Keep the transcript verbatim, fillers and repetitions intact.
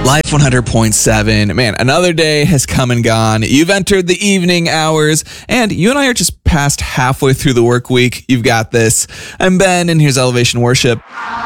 Life one hundred point seven. Man, another day has come and gone. You've entered the evening hours, and you and I are just past halfway through the work week. You've got this. I'm Ben, and here's Elevation Worship.